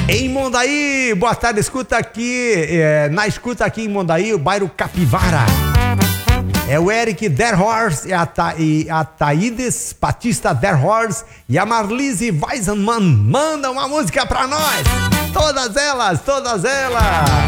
Em Mondaí, boa tarde, escuta aqui, na escuta aqui em Mondaí, o bairro Capivara. É o Eric Derhorst e a Thaídes Batista Derhorst e a Marlise Weisenmann. Manda uma música pra nós. Todas elas.